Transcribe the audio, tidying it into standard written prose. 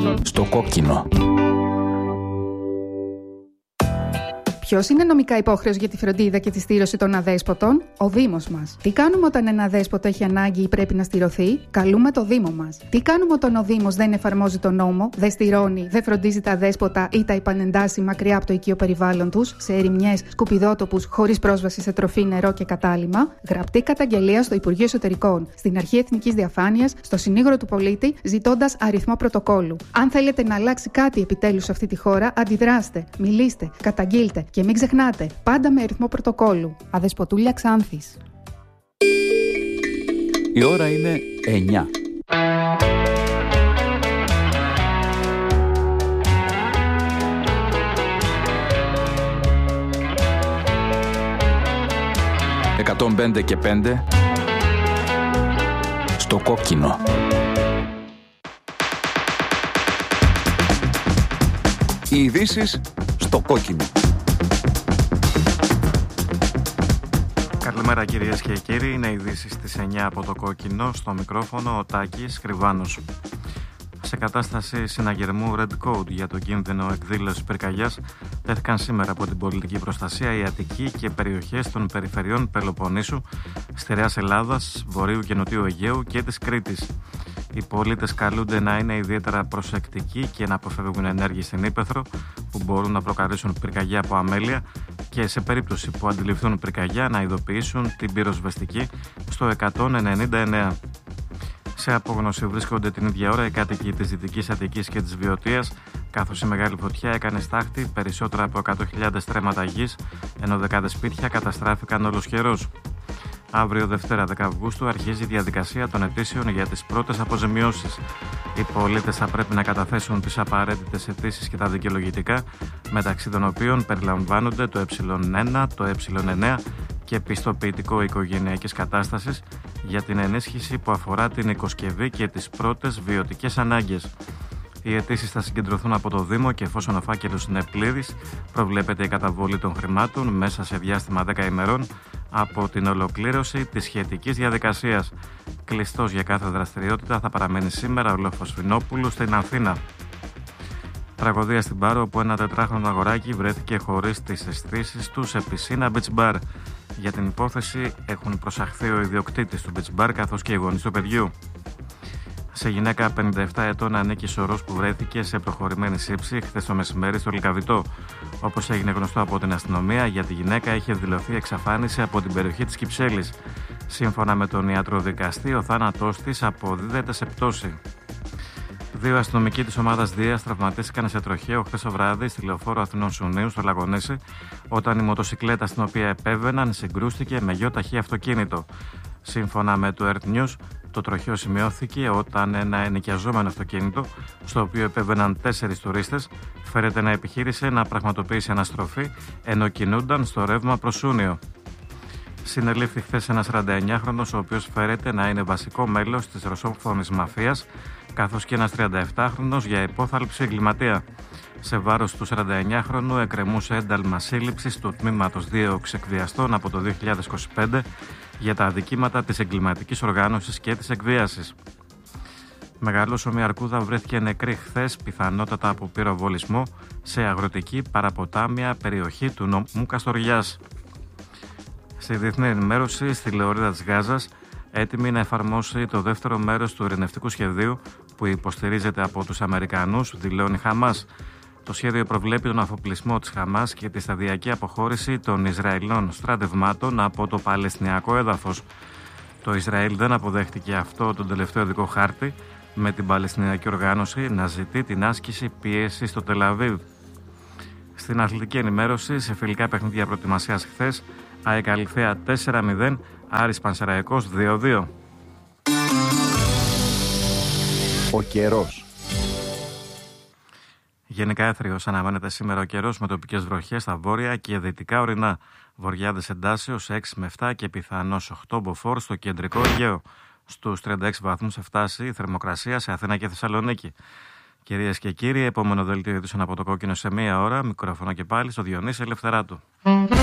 Στο κόκκινο. Ποιος είναι νομικά υπόχρεος για τη φροντίδα και τη στήρωση των αδέσποτων? Ο Δήμος μας. Τι κάνουμε όταν ένα αδέσποτο έχει ανάγκη ή πρέπει να στηρωθεί? Καλούμε το Δήμο μας. Τι κάνουμε όταν ο Δήμος δεν εφαρμόζει τον νόμο, δεν στηρώνει, δεν φροντίζει τα αδέσποτα ή τα επανεντάσσει μακριά από το οικείο περιβάλλον τους, σε ερημιές, σκουπιδότοπους, χωρίς πρόσβαση σε τροφή, νερό και κατάλυμμα? Γραπτή καταγγελία στο Υπουργείο Εσωτερικών, στην Αρχή Εθνικής Διαφάνειας, στο Συνήγορο του Πολίτη, ζητώντας αριθμό πρωτοκόλου. Αν θέλετε να αλλάξει κάτι επιτέλους σε αυτή τη χώρα, αντιδράστε, μιλήστε, καταγγείλτε. Και μην ξεχνάτε, πάντα με αριθμό πρωτοκόλου. Αδεσποτούλια Ξάνθης. Η ώρα είναι 9. «105 και 5» στο κόκκινο. Οι ειδήσεις στο κόκκινο. Καλημέρα κυρίες και κύριοι, είναι ειδήσεις στις 9 από το κόκκινο, στο μικρόφωνο ο Τάκης Κρυβάνος. Σε κατάσταση συναγερμού Red Code για το κίνδυνο εκδήλωσης πυρκαγιάς τέθηκαν σήμερα από την πολιτική προστασία η Αττική και περιοχές των περιφερειών Πελοποννήσου, Στερεάς Ελλάδας, Βορείου και Νοτιού Αιγαίου και της Κρήτης. Οι πολίτες καλούνται να είναι ιδιαίτερα προσεκτικοί και να αποφεύγουν ενέργειες στην ύπαιθρο που μπορούν να προκαλέσουν πυρκαγιά από αμέλεια και σε περίπτωση που αντιληφθούν πυρκαγιά να ειδοποιήσουν την πυροσβεστική στο 199. Σε απόγνωση βρίσκονται την ίδια ώρα οι κάτοικοι της Δυτικής Αττικής και της Βιωτίας, καθώς η μεγάλη φωτιά έκανε στάχτη περισσότερα από 100.000 στρέμματα γης, ενώ δεκάδες σπίτια καταστράφηκαν ολοσχερώς. Αύριο Δευτέρα 10 Αυγούστου αρχίζει η διαδικασία των αιτήσεων για τις πρώτες αποζημιώσεις. Οι πολίτες θα πρέπει να καταθέσουν τις απαραίτητες αιτήσεις και τα δικαιολογητικά, μεταξύ των οποίων περιλαμβάνονται το ε1, το ε9 και πιστοποιητικό οικογενειακής κατάστασης για την ενίσχυση που αφορά την οικοσκευή και τις πρώτες βιωτικές ανάγκες. Οι αιτήσεις θα συγκεντρωθούν από το Δήμο και εφόσον ο φάκελος είναι πλήρης, προβλέπεται η καταβολή των χρημάτων μέσα σε διάστημα 10 ημερών από την ολοκλήρωση της σχετικής διαδικασίας. Κλειστός για κάθε δραστηριότητα θα παραμένει σήμερα ο Λόφος Φινόπουλου στην Αθήνα. Τραγωδία στην Πάρο, όπου ένα 4χρονο αγοράκι βρέθηκε χωρίς τις αισθήσεις του σε πισίνα beach bar. Για την υπόθεση έχουν προσαχθεί ο ιδιοκτήτης του beach bar καθώς και οι γονείς του παιδιού. Σε γυναίκα 57 ετών ανήκει σωρός που βρέθηκε σε προχωρημένη σύψη χθες το μεσημέρι στο Λυκαβητό. Όπως έγινε γνωστό από την αστυνομία, για τη γυναίκα είχε δηλωθεί εξαφάνιση από την περιοχή της Κυψέλης. Σύμφωνα με τον ιατροδικαστή, ο θάνατός της αποδίδεται σε πτώση. 2 αστυνομικοί της ομάδας Δίας τραυματίστηκαν σε τροχαίο χθες το βράδυ στη λεωφόρο Αθηνών Σουνίου στο Λαγονήσι, όταν η μοτοσικλέτα στην οποία επέβαιναν συγκρούστηκε με γιο ταχύ αυτοκίνητο. Σύμφωνα με το Earth News, το τροχαίο σημειώθηκε όταν ένα ενοικιαζόμενο αυτοκίνητο, στο οποίο επέβαιναν 4 τουρίστες, φέρεται να επιχείρησε να πραγματοποιήσει αναστροφή ενώ κινούνταν στο ρεύμα προς Σούνιο. Συνελήφθη χθες ένας 49χρονος, ο οποίος φέρεται να είναι βασικό μέλος της ρωσόφωνης μαφίας, καθώς και ένας 37χρονος για υπόθαλψη εγκληματία. Σε βάρος του 49χρονου εκκρεμούσε ένταλμα σύλληψης του τμήματος 2 εκβιαστών από το 2025 για τα αδικήματα της εγκληματικής οργάνωσης και της εκβίασης. Μεγαλόσωμη αρκούδα βρέθηκε νεκρή χθες, πιθανότατα από πυροβολισμό, σε αγροτική παραποτάμια περιοχή του νομού Καστοριάς. Στη διεθνή ενημέρωση, στη Λεωρίδα της Γάζας, έτοιμη να εφαρμόσει το δεύτερο μέρος του ειρηνευτικού σχεδίου που υποστηρίζεται από τους Αμερικανούς, δηλώνει Χαμάς. Το σχέδιο προβλέπει τον αφοπλισμό της Χαμάς και τη σταδιακή αποχώρηση των Ισραηλινών στρατευμάτων από το Παλαιστινιακό έδαφος. Το Ισραήλ δεν αποδέχτηκε αυτό τον τελευταίο δικό χάρτη, με την Παλαιστινιακή οργάνωση να ζητεί την άσκηση πίεση στο Τελαβίβ. Στην αθλητική ενημέρωση, σε φιλικά παιχνίδια προετοιμασίας χθες, ΑΕΚ Αλυθέα 4-0, Άρης Πανσεραϊκός 2-2. Ο καιρός. Γενικά έθριος αναμένεται σήμερα ο καιρός με τοπικές βροχές στα βόρεια και δυτικά ορεινά. Βορειάδες εντάσεως 6 με 7 και πιθανώς 8 μποφόρ στο κεντρικό Αιγαίο. Στους 36 βαθμούς φτάσει η θερμοκρασία σε Αθήνα και Θεσσαλονίκη. Κυρίες και κύριοι, επόμενο δελτίο ειδήσεων από το κόκκινο σε 1 ώρα. Μικρόφωνο και πάλι στο Διονύση Ελευθεράτου.